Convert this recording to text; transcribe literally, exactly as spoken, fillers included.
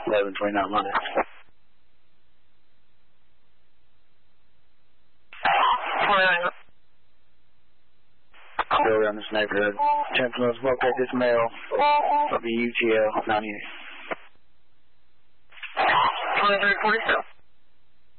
eleven twenty-nine Monday. Still around this neighborhood. Attempting to locate this male. W U G L ninety-eight. twenty-three forty-seven.